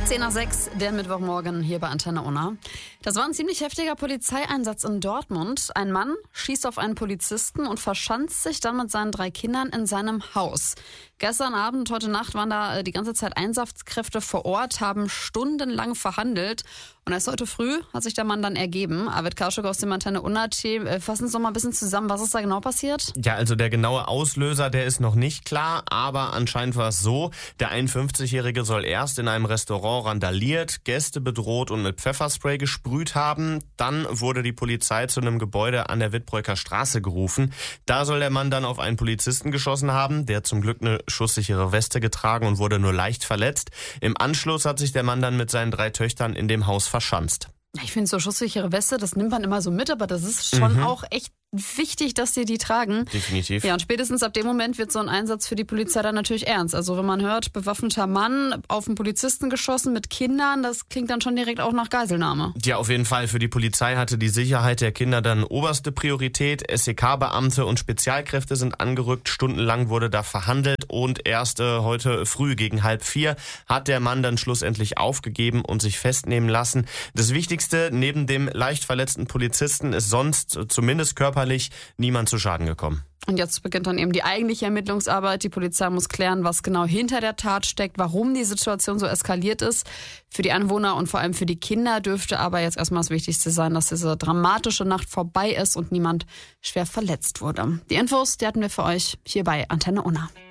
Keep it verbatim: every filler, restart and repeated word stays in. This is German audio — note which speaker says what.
Speaker 1: zehn nach sechs, der Mittwochmorgen hier bei Antenne Unna. Das war ein ziemlich heftiger Polizeieinsatz in Dortmund. Ein Mann schießt auf einen Polizisten und verschanzt sich dann mit seinen drei Kindern in seinem Haus. Gestern Abend, heute Nacht waren da die ganze Zeit Einsatzkräfte vor Ort, haben stundenlang verhandelt. Und erst heute früh hat sich der Mann dann ergeben. Arvid Karschuk aus dem Antenne Unna-Team, fassen uns noch mal ein bisschen zusammen, was ist da genau passiert?
Speaker 2: Ja, also der genaue Auslöser, der ist noch nicht klar, aber anscheinend war es so, der einundfünfzigjährige soll erst in einem Restaurant randaliert, Gäste bedroht und mit Pfefferspray gesprüht haben. Dann wurde die Polizei zu einem Gebäude an der Wittbreuker Straße gerufen. Da soll der Mann dann auf einen Polizisten geschossen haben, der zum Glück eine schusssichere Weste getragen und wurde nur leicht verletzt. Im Anschluss hat sich der Mann dann mit seinen drei Töchtern in dem Haus verschanzt.
Speaker 1: Ich finde, so schusssichere Weste, das nimmt man immer so mit, aber das ist schon mhm. auch echt wichtig, dass sie die tragen.
Speaker 2: Definitiv.
Speaker 1: Ja, und spätestens ab dem Moment wird so ein Einsatz für die Polizei dann natürlich ernst. Also wenn man hört, bewaffneter Mann auf einen Polizisten geschossen mit Kindern, das klingt dann schon direkt auch nach Geiselnahme.
Speaker 2: Ja, auf jeden Fall. Für die Polizei hatte die Sicherheit der Kinder dann oberste Priorität. S E K-Beamte und Spezialkräfte sind angerückt. Stundenlang wurde da verhandelt und erst äh, heute früh gegen halb vier hat der Mann dann schlussendlich aufgegeben und sich festnehmen lassen. Das Wichtigste, neben dem leicht verletzten Polizisten ist sonst zumindest körperlich niemand zu Schaden gekommen.
Speaker 1: Und jetzt beginnt dann eben die eigentliche Ermittlungsarbeit. Die Polizei muss klären, was genau hinter der Tat steckt, warum die Situation so eskaliert ist. Für die Anwohner und vor allem für die Kinder dürfte aber jetzt erstmal das Wichtigste sein, dass diese dramatische Nacht vorbei ist und niemand schwer verletzt wurde. Die Infos, die hatten wir für euch hier bei Antenne Unna.